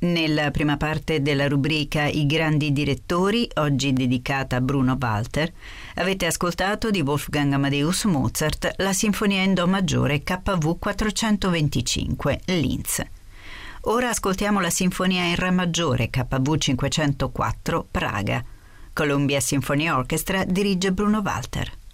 Nella prima parte della rubrica I grandi direttori, oggi dedicata a Bruno Walter, avete ascoltato di Wolfgang Amadeus Mozart la Sinfonia in Do maggiore KV 425, Linz. Ora ascoltiamo la Sinfonia in Re maggiore KV 504, Praga. Columbia Symphony Orchestra dirige Bruno Walter.